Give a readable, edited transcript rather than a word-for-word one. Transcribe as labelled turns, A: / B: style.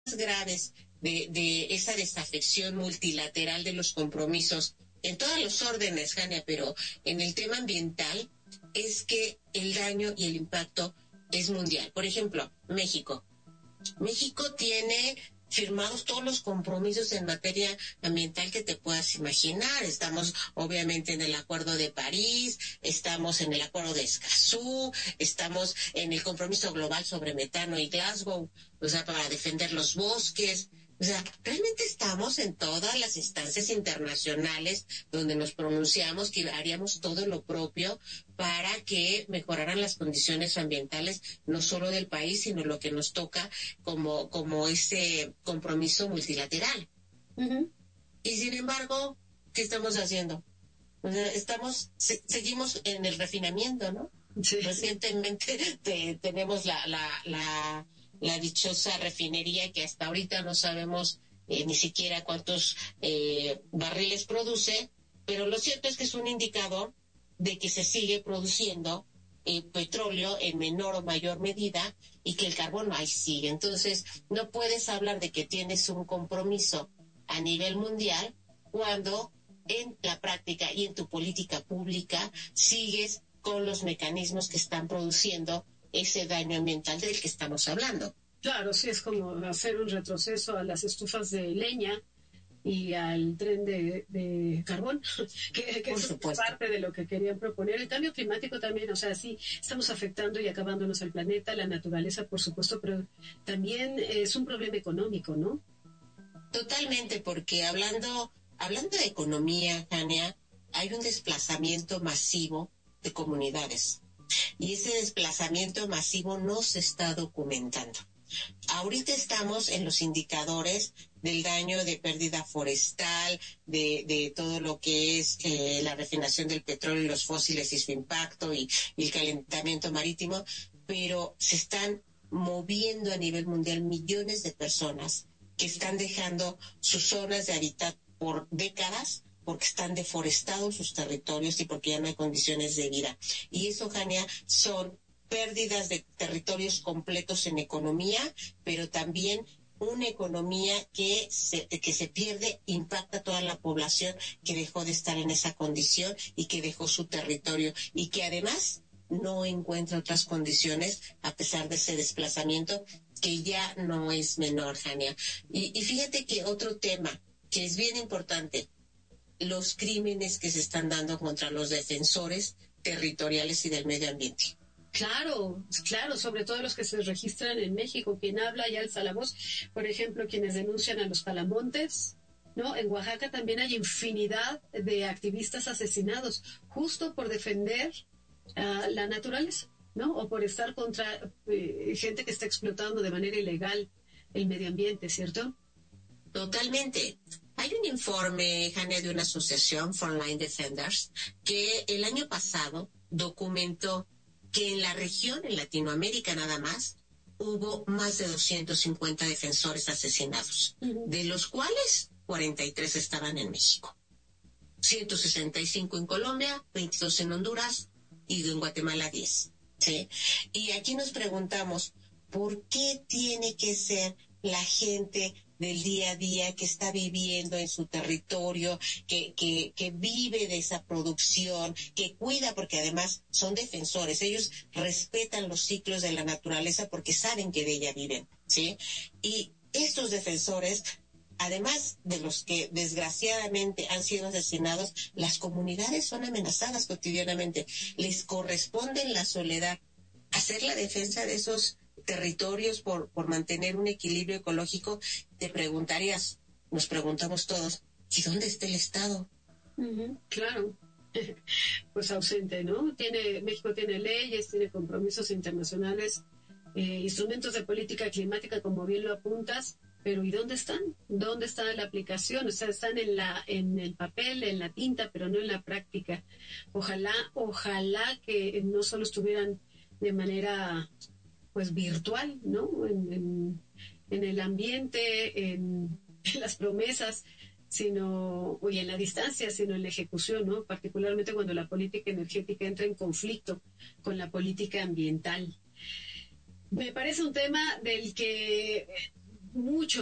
A: graves de esa desafección multilateral de los compromisos en todos los órdenes, Jania, pero en el tema ambiental es que el daño y el impacto es mundial. Por ejemplo, México. México tiene firmados todos los compromisos en materia ambiental que te puedas imaginar. Estamos obviamente en el Acuerdo de París, estamos en el Acuerdo de Escazú, estamos en el compromiso global sobre metano y Glasgow, o sea, para defender los bosques. O sea, realmente estamos en todas las instancias internacionales donde nos pronunciamos que haríamos todo lo propio para que mejoraran las condiciones ambientales, no solo del país, sino lo que nos toca como ese compromiso multilateral.
B: Ujú.
A: Y sin embargo, ¿qué estamos haciendo? O sea, seguimos en el refinamiento, ¿no?
B: Sí.
A: Recientemente tenemos la dichosa refinería que hasta ahorita no sabemos ni siquiera cuántos barriles produce, pero lo cierto es que es un indicador de que se sigue produciendo petróleo en menor o mayor medida y que el carbón ahí sigue. Entonces, no puedes hablar de que tienes un compromiso a nivel mundial cuando en la práctica y en tu política pública sigues con los mecanismos que están produciendo ese daño ambiental del que estamos hablando.
B: Claro, sí, es como hacer un retroceso a las estufas de leña y al tren de carbón, que
A: Por
B: eso es
A: supuesto.
B: parte de lo que querían proponer. El cambio climático también, o sea, sí, estamos afectando y acabándonos al planeta, la naturaleza, por supuesto, pero también es un problema económico, ¿no?
A: Totalmente, porque hablando de economía, Jania, hay un desplazamiento masivo de comunidades y ese desplazamiento masivo no se está documentando. Ahorita estamos en los indicadores del daño de pérdida forestal, de todo lo que es la refinación del petróleo y los fósiles y su impacto y el calentamiento marítimo, pero se están moviendo a nivel mundial millones de personas que están dejando sus zonas de hábitat por décadas porque están deforestados sus territorios y porque ya no hay condiciones de vida. Y eso, Jania, son pérdidas de territorios completos en economía, pero también una economía que se pierde, impacta a toda la población que dejó de estar en esa condición y que dejó su territorio y que además no encuentra otras condiciones a pesar de ese desplazamiento que ya no es menor, Jania. Y fíjate que otro tema que es bien importante, los crímenes que se están dando contra los defensores territoriales y del medio ambiente.
B: Claro, claro, sobre todo los que se registran en México, quien habla y alza la voz, por ejemplo, quienes denuncian a los talamontes, ¿no? En Oaxaca también hay infinidad de activistas asesinados justo por defender la naturaleza, ¿no? O por estar contra gente que está explotando de manera ilegal el medio ambiente, ¿cierto?
A: Totalmente. Hay un informe, Jania, de una asociación, Frontline Defenders, que el año pasado documentó que en la región, en Latinoamérica nada más, hubo más de 250 defensores asesinados, de los cuales 43 estaban en México, 165 en Colombia, 22 en Honduras y en Guatemala 10. ¿Sí? Y aquí nos preguntamos, ¿por qué tiene que ser la gente del día a día que está viviendo en su territorio, que vive de esa producción, que cuida, porque además son defensores, ellos respetan los ciclos de la naturaleza porque saben que de ella viven, ¿sí? Y estos defensores, además de los que desgraciadamente han sido asesinados, las comunidades son amenazadas cotidianamente, les corresponde en la soledad hacer la defensa de esos territorios por mantener un equilibrio ecológico. Te preguntarías, nos preguntamos todos, ¿y dónde está el Estado?
B: Claro, pues ausente, ¿no? México tiene leyes, tiene compromisos internacionales, instrumentos de política climática, como bien lo apuntas, pero ¿y dónde están? ¿Dónde está la aplicación? O sea, están en el papel, en la tinta, pero no en la práctica. Ojalá que no solo estuvieran de manera pues virtual, ¿no? En el ambiente, en las promesas, y en la distancia, sino en la ejecución, ¿no? Particularmente cuando la política energética entra en conflicto con la política ambiental. Me parece un tema del que mucho